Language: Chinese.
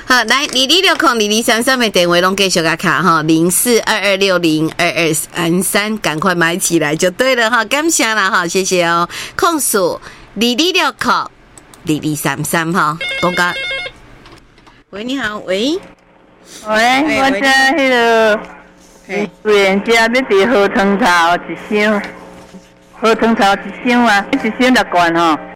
好，来22602233的电话拢继续甲卡哈，0422602233，赶快买起来就对了哈，感谢啦哈，谢谢哦。控诉22602233哈，公告。喂，你好，喂， 我这迄个自然家要伫河塘草一箱，河塘草一箱啊，一箱6罐吼。